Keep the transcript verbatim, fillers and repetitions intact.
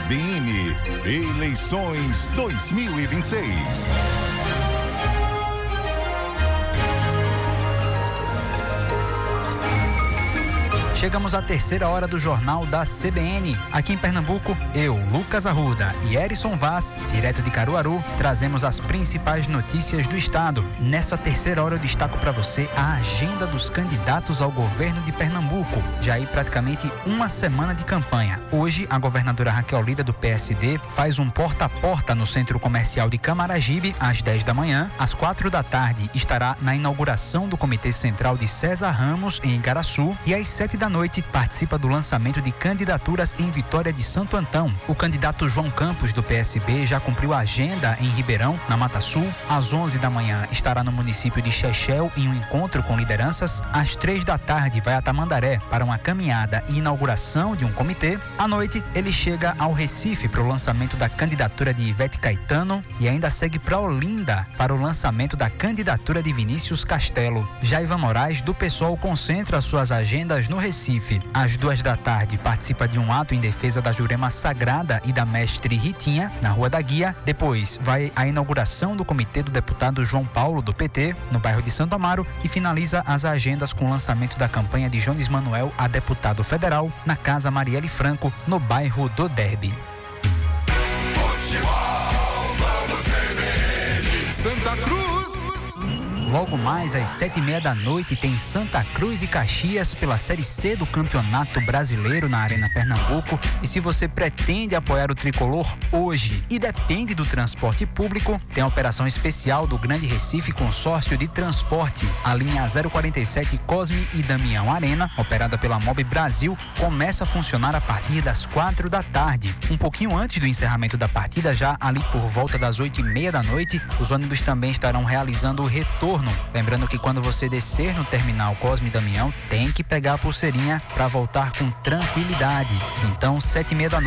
B N, eleições dois mil e vinte e seis. Chegamos à terceira hora do Jornal da C B N. Aqui em Pernambuco, eu, Lucas Arruda e Erison Vaz, direto de Caruaru, trazemos as principais notícias do estado. Nessa terceira hora eu destaco para você a agenda dos candidatos ao governo de Pernambuco. Já aí praticamente uma semana de campanha. Hoje, a governadora Raquel Lira, do P S D, faz um porta a porta no Centro Comercial de Camaragibe, às dez da manhã. Às quatro da tarde, estará na inauguração do Comitê Central de César Ramos, em Igaraçu. E às sete da noite, participa do lançamento de candidaturas em Vitória de Santo Antão. O candidato João Campos, do P S B, já cumpriu a agenda em Ribeirão, na Mata Sul. Às onze da manhã, estará no município de Chechel em um encontro com lideranças. Às três da tarde, vai a Tamandaré para uma caminhada e inauguração de um comitê. À noite, ele chega ao Recife para o lançamento da candidatura de Ivete Caetano e ainda segue para Olinda para o lançamento da candidatura de Vinícius Castelo. Já Ivan Moraes, do PSOL, concentra suas agendas no Recife. Às duas da tarde, participa de um ato em defesa da Jurema Sagrada e da mestre Ritinha, na Rua da Guia. Depois, vai à inauguração do comitê do deputado João Paulo, do P T, no bairro de Santo Amaro, e finaliza as agendas com o lançamento da campanha de Jones Manuel a deputado federal, na Casa Marielle Franco, no bairro do Derby. Futebol, vamos ver Santa Cruz. Logo mais às sete e meia da noite tem Santa Cruz e Caxias pela Série C do Campeonato Brasileiro na Arena Pernambuco. E se você pretende apoiar o tricolor hoje e depende do transporte público, tem a operação especial do Grande Recife Consórcio de Transporte. A linha zero quarenta e sete Cosme e Damião Arena, operada pela Mob Brasil, começa a funcionar a partir das quatro da tarde. Um pouquinho antes do encerramento da partida, já ali por volta das oito e meia da noite, os ônibus também estarão realizando o retorno. Lembrando que quando você descer no terminal Cosme e Damião, tem que pegar a pulseirinha para voltar com tranquilidade. Então, sete e meia da noite.